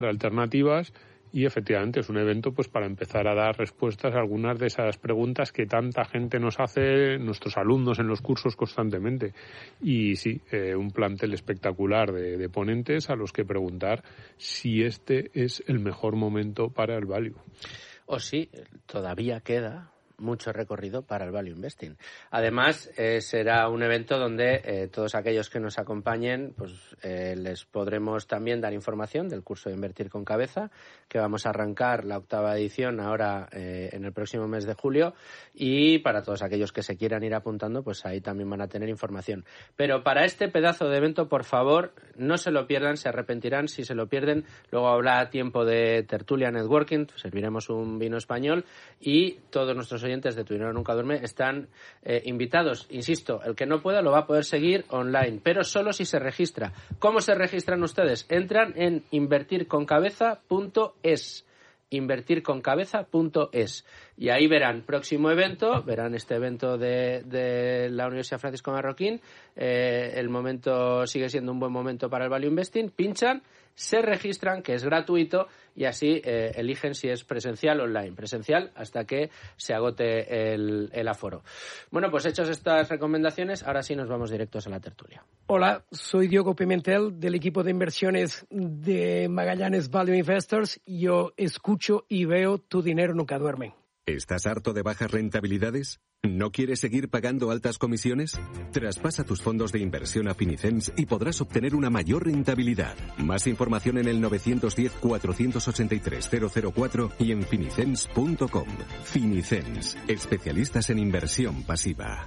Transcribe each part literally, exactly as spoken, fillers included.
alternativas. Y efectivamente es un evento pues para empezar a dar respuestas a algunas de esas preguntas que tanta gente nos hace, nuestros alumnos en los cursos constantemente. Y sí, eh, un plantel espectacular de, de ponentes a los que preguntar si este es el mejor momento para el value. O sí, todavía queda mucho recorrido para el Value Investing. Además, eh, será un evento donde eh, todos aquellos que nos acompañen, pues eh, les podremos también dar información del curso de Invertir con Cabeza, que vamos a arrancar la octava edición ahora eh, en el próximo mes de julio, y para todos aquellos que se quieran ir apuntando, pues ahí también van a tener información. Pero para este pedazo de evento, por favor, no se lo pierdan, se arrepentirán si se lo pierden. Luego habrá tiempo de tertulia networking, serviremos un vino español y todos nuestros oyentes de Tu Dinero Nunca Duerme están eh, invitados. Insisto, el que no pueda lo va a poder seguir online, pero solo si se registra. ¿Cómo se registran ustedes? Entran en invertir con cabeza punto es. invertir con cabeza punto es y ahí verán próximo evento, verán este evento de, de la Universidad Francisco Marroquín. Eh, el momento sigue siendo un buen momento para el Value Investing, pinchan, se registran, que es gratuito, y así eh, eligen si es presencial o online. Presencial hasta que se agote el, el aforo. Bueno, pues hechas estas recomendaciones, ahora sí nos vamos directos a la tertulia. Hola, soy Diogo Pimentel del equipo de inversiones de Magallanes Value Investors. Yo escucho y veo Tu Dinero Nunca Duerme. ¿Estás harto de bajas rentabilidades? ¿No quieres seguir pagando altas comisiones? Traspasa tus fondos de inversión a Finicens y podrás obtener una mayor rentabilidad. Más información en el nueve uno cero, cuatro ocho tres, cero cero cuatro y en finicens punto com. Finicens, especialistas en inversión pasiva.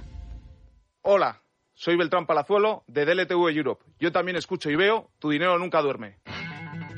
Hola, soy Beltrán Palazuelo de D L T V Europe. Yo también escucho y veo Tu Dinero Nunca Duerme.